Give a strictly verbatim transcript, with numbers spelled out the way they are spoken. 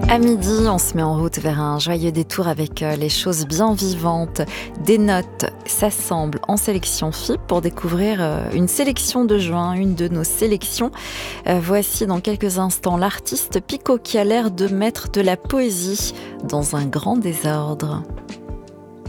À midi, on se met en route vers un joyeux détour avec euh, les choses bien vivantes. Des notes s'assemblent en sélection F I P pour découvrir euh, une sélection de juin, une de nos sélections. Euh, voici dans quelques instants l'artiste Pico qui a l'air de mettre de la poésie dans un grand désordre.